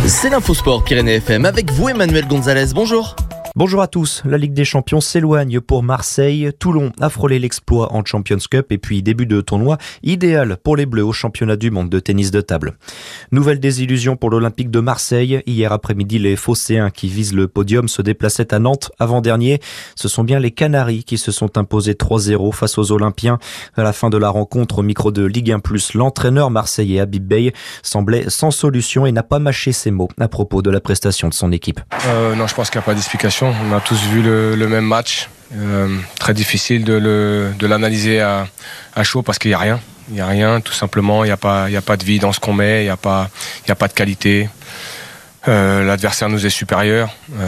C'est l'Infosport Pyrénées FM avec vous Emmanuel Gonzalez, bonjour. Bonjour à tous, la Ligue des Champions s'éloigne pour Marseille. Toulon a frôlé l'exploit en Champions Cup et puis début de tournoi idéal pour les Bleus au championnat du monde de tennis de table. Nouvelle désillusion pour l'Olympique de Marseille. Hier après-midi, les Phocéens qui visent le podium se déplaçaient à Nantes avant-dernier. Ce sont bien les Canaries qui se sont imposés 3-0 face aux Olympiens. À la fin de la rencontre, au micro de Ligue 1+, l'entraîneur marseillais Habib Beye semblait sans solution et n'a pas mâché ses mots à propos de la prestation de son équipe. Non, je pense qu'il n'y a pas d'explication. On a tous vu le même match. Très difficile de l'analyser à chaud parce qu'il n'y a rien. Il n'y a rien, tout simplement. Il n'y a pas de vie dans ce qu'on met. Il n'y a pas de qualité. L'adversaire nous est supérieur.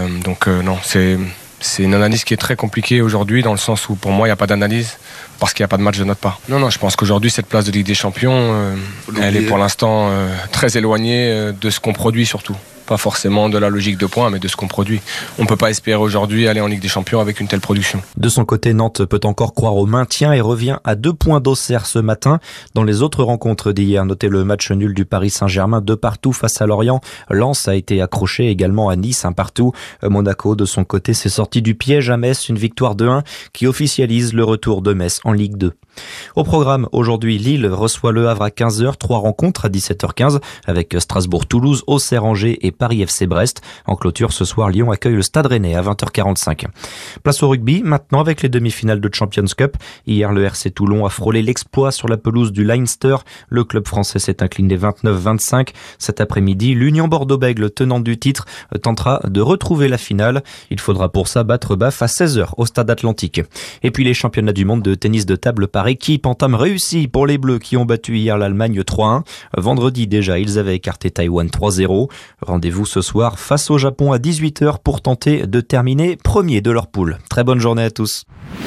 Non, c'est une analyse qui est très compliquée aujourd'hui dans le sens où pour moi il n'y a pas d'analyse parce qu'il n'y a pas de match de notre part. Non, je pense qu'aujourd'hui cette place de Ligue des Champions, elle est pour l'instant très éloignée de ce qu'on produit surtout. Pas forcément de la logique de points, mais de ce qu'on produit. On ne peut pas espérer aujourd'hui aller en Ligue des Champions avec une telle production. De son côté, Nantes peut encore croire au maintien et revient à 2 points d'Auxerre ce matin. Dans les autres rencontres d'hier, notez le match nul du Paris Saint-Germain 2-2 face à Lorient. Lens a été accroché également à Nice 1-1. Monaco, de son côté, s'est sorti du piège à Metz, une victoire 2-1 qui officialise le retour de Metz en Ligue 2. Au programme, aujourd'hui, Lille reçoit Le Havre à 15h, 3 rencontres à 17h15 avec Strasbourg-Toulouse, Auxerre-Angers et Paris FC Brest. En clôture, ce soir, Lyon accueille le Stade Rennais à 20h45. Place au rugby, maintenant avec les demi-finales de Champions Cup. Hier, le RC Toulon a frôlé l'exploit sur la pelouse du Leinster. Le club français s'est incliné 29-25. Cet après-midi, l'Union Bordeaux-Bègles, tenante du titre, tentera de retrouver la finale. Il faudra pour ça battre Baf à 16h au Stade Atlantique. Et puis les championnats du monde de tennis de table par équipe, entame réussie pour les Bleus qui ont battu hier l'Allemagne 3-1. Vendredi déjà, ils avaient écarté Taïwan 3-0. Rendez-vous ce soir face au Japon à 18h pour tenter de terminer premier de leur poule. Très bonne journée à tous.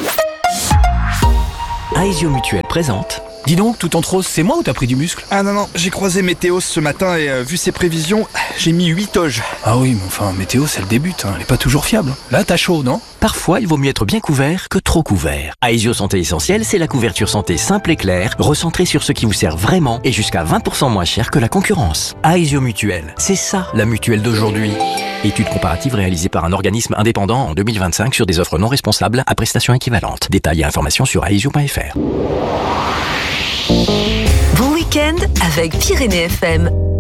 Aesio Mutuel présente. Dis donc, tout en trop, c'est moi ou t'as pris du muscle? Ah non, j'ai croisé Météo ce matin et vu ses prévisions, j'ai mis 8 toges. Ah oui, mais enfin, Météo, c'est le début, elle est pas toujours fiable. Là, t'as chaud, non? Parfois, il vaut mieux être bien couvert que trop couvert. Aesio Santé Essentielle, c'est la couverture santé simple et claire, recentrée sur ce qui vous sert vraiment et jusqu'à 20% moins cher que la concurrence. Aesio Mutuel, c'est ça, la mutuelle d'aujourd'hui. Étude comparative réalisée par un organisme indépendant en 2025 sur des offres non responsables à prestations équivalentes. Détails et informations sur aesio.fr. Bon week-end avec Pyrénées FM.